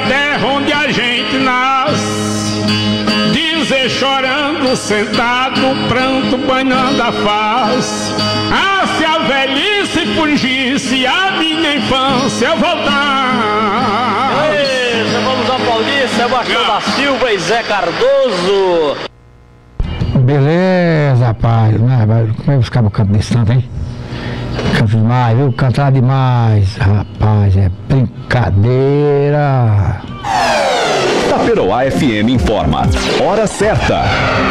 terra onde a gente nasce. Dizer chorando, sentado, pranto banhando a face. Ah, se a velhice fugisse, a minha infância voltar. Beleza, vamos aplaudir Sebastião da Silva e Zé Cardoso. Beleza, rapaz. Como é que os cabos cantam desse tanto, hein? Canto demais, viu? Cantar demais, rapaz, é brincadeira. Taperoá FM informa. Hora certa.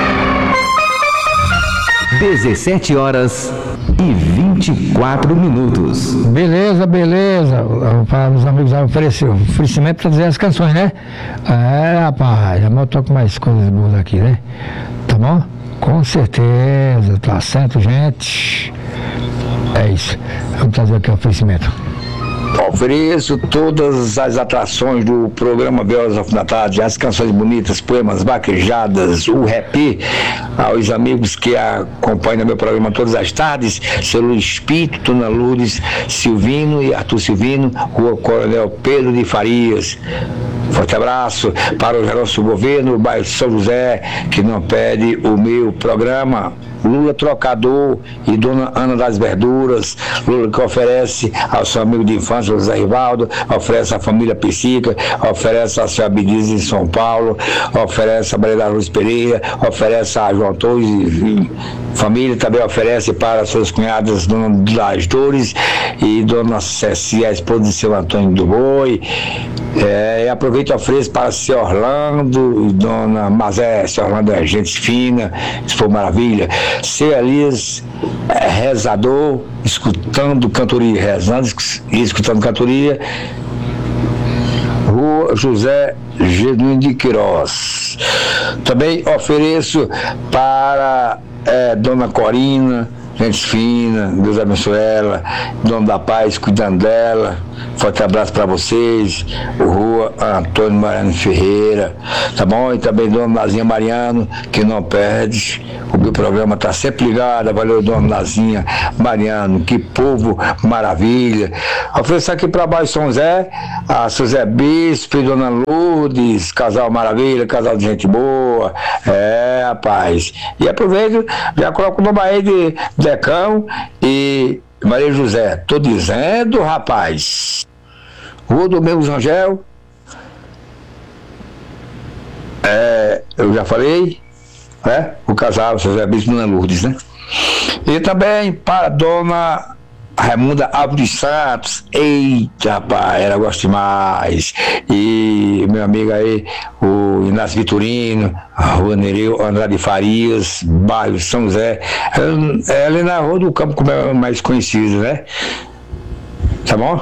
17h24. Beleza. Para os amigos ofereceu oferecimento para dizer as canções, né? É, rapaz, eu toco mais coisas boas aqui, né? Tá bom? Com certeza, tá certo, gente. É isso. Vamos trazer aqui o oferecimento. Ofereço todas as atrações do programa Violas ao Fim da Tarde, as canções bonitas, poemas vaquejadas, o rap, aos amigos que acompanham meu programa todas as tardes, seu Luiz Pinto, Dona Lourdes Silvino e Arthur Silvino, Rua Coronel Pedro de Farias. Forte abraço para o nosso governo, o bairro São José, que não pede o meu programa. Lula Trocador e Dona Ana das Verduras. Lula que oferece ao seu amigo de infância, José Rivaldo, oferece à família Psica, oferece a seu Abdias em São Paulo, oferece a Maria da Luz Pereira, oferece a João Torres e família, também oferece para suas cunhadas Dona das Dores e Dona Ceci, a esposa de seu Antônio do Boi. E aproveito e ofereço para seu Orlando e Dona Mazé. Seu Orlando é gente fina, isso foi maravilha. Seu Elias é rezador, escutando cantoria, rezando e escutando cantoria. Rua José Genuíno de Queiroz. Também ofereço para Dona Corina, gente fina, Deus abençoe ela, Dona da Paz, cuidando dela. Forte abraço para vocês. Rua Antônio Mariano Ferreira, tá bom? E também Dona Nazinha Mariano, que não perde. O meu programa tá sempre ligado. Valeu, Dona Nazinha Mariano, que povo maravilha. Ofereço aqui para baixo São Zé, a seu Zé Bispo e Dona Lourdes, casal maravilha, casal de gente boa. Rapaz. E aproveito, já coloco o nome aí de Decão e Maria José. Tô dizendo, rapaz. Rua do Meus Angel. Eu já falei, né? O casal, José Bispo e Dona Lourdes, né? E também para Dona Raimunda Alves Santos. Eita, rapaz, ela gosta demais. E meu amigo aí, o Inácio Vitorino, a Rua Nereu Andrade Farias, bairro São José. Ela é na Rua do Campo, como é mais conhecido, né? Tá bom?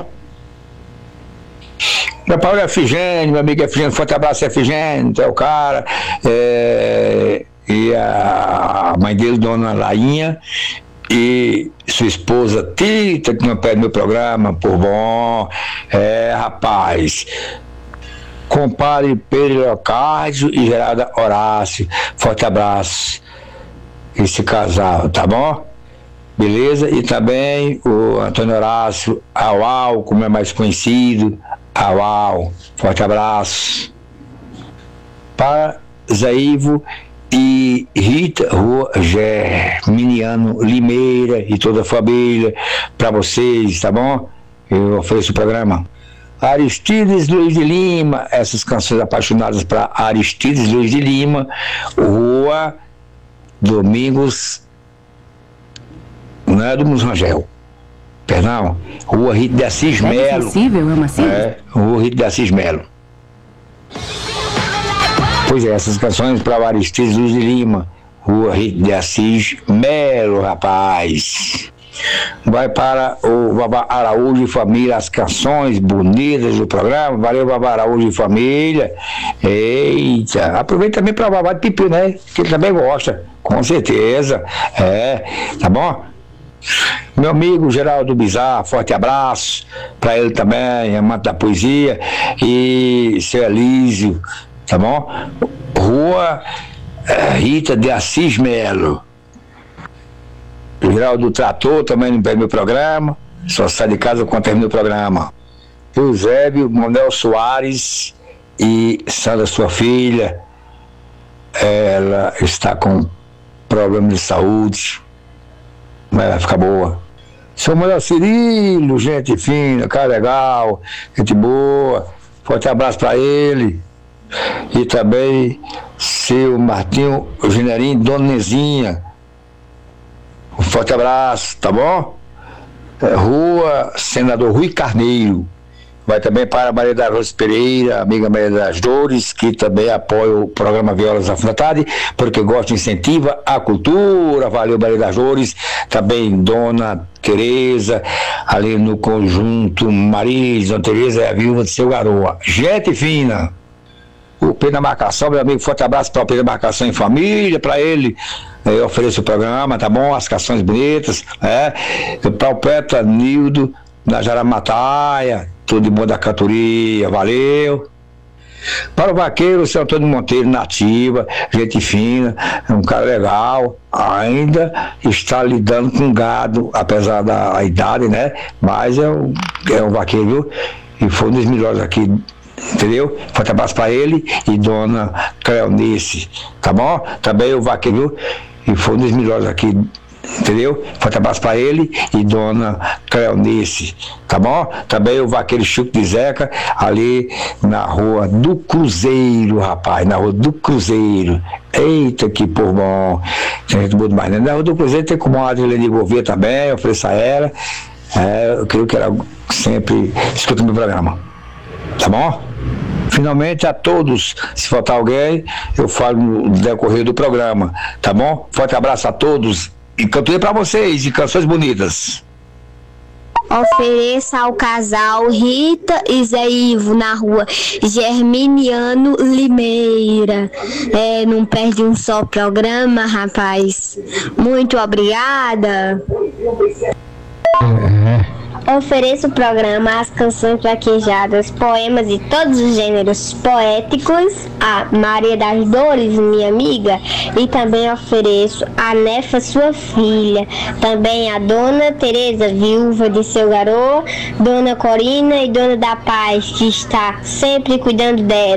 Meu Paulo Efigênio, meu amigo Efigênio, forte abraço, Efigênio, tu é o cara. E a mãe dele, Dona Lainha, e sua esposa Tita, que não perde meu programa, por bom. Rapaz. Compare Pedro Leocádio e Geralda Horácio. Forte abraço. Esse casal, tá bom? Beleza? E também o Antônio Horácio Auau, como é mais conhecido. Auau. Forte abraço. Para Zé Ivo e Rita, Rua Germiniano Limeira e toda a família, para vocês, tá bom? Eu ofereço o programa. Aristides Luiz de Lima, essas canções apaixonadas para Aristides Luiz de Lima, Rua Domingos, não é Domingos Rangel, perdão, Rua Rito de Assis Melo. Rua Rito de Assis Melo. Pois é, essas canções para Aristides Luiz de Lima, Rua Rito de Assis Melo, rapaz. Vai para o Babá Araújo e família, as canções bonitas do programa. Valeu, Babá Araújo e família. Eita, aproveita também para o Babá de Pipi, né? Que ele também gosta, com certeza. Tá bom? Meu amigo Geraldo Bizarro, forte abraço para ele também, amante da poesia. E seu Elísio, tá bom? Rua Rita de Assis Melo. O Geraldo Trator também não perde meu programa. Só sai de casa quando termina o programa. Eusébio Manuel Soares E Sandra, sua filha, ela está com problema de saúde, mas vai ficar boa. Seu Manuel Cirilo, gente fina, cara legal, gente boa, forte abraço para ele. E também seu Martinho Generinho, Dona Nezinha, um forte abraço, tá bom? Rua Senador Rui Carneiro. Vai também para a Maria das Dores Pereira, amiga Maria das Dores, que também apoia o programa Violas da Fim da Tarde, porque gosta e incentiva a cultura. Valeu, Maria das Dores. Também Dona Tereza, ali no conjunto Maris, Dona Tereza é a viúva de seu Garoa. Gente fina. O Pedro da Marcação, meu amigo, forte abraço para o Pedro da Marcação em família, para ele. Eu ofereço o programa, tá bom? As canções bonitas, para o Petra Nildo, da Jaramataia, tudo de bom da cantoria, valeu. Para o vaqueiro, o seu Antônio Monteiro, nativa, gente fina, é um cara legal, ainda está lidando com gado, apesar da idade, né? Mas é um vaqueiro, viu? E foi um dos melhores aqui, entendeu? Forte abraço para ele e Dona Cleonice, tá bom? Também o vaqueiro, viu? E foi um dos melhores aqui, entendeu? Forte abraço para ele e Dona Cleonice, tá bom? Também o vaqueiro Chico de Zeca, ali na Rua do Cruzeiro, rapaz, na Rua do Cruzeiro. Eita, que por bom. Tem gente boa demais, né? Na Rua do Cruzeiro tem como a Adriane Gouveia também, eu ofereço a ela. Eu creio que ela sempre escuta o meu programa, tá bom? Finalmente, a todos, se faltar alguém, eu falo no decorrer do programa, tá bom? Forte abraço a todos e cantoria para vocês de canções bonitas. Ofereça ao casal Rita e Zé Ivo na Rua Germiniano Limeira. Não perde um só programa, rapaz. Muito obrigada. Ofereço o programa As Canções Vaquejadas, poemas de todos os gêneros poéticos, a Maria das Dores, minha amiga, e também ofereço a Nefa, sua filha, também a Dona Tereza, viúva de seu garoto, Dona Corina e Dona da Paz, que está sempre cuidando dela.